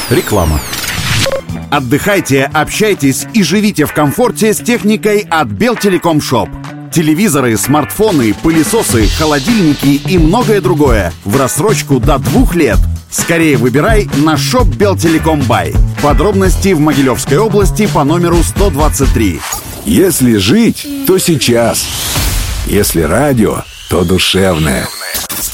Реклама. Отдыхайте, общайтесь и живите в комфорте с техникой от Белтелеком.Шоп. Телевизоры, смартфоны, пылесосы, холодильники и многое другое в рассрочку до 2 лет. Скорее выбирай на Shop Белтелеком.Бай. Подробности в Могилевской области по номеру 123. Если жить, то сейчас. Если радио, то душевное.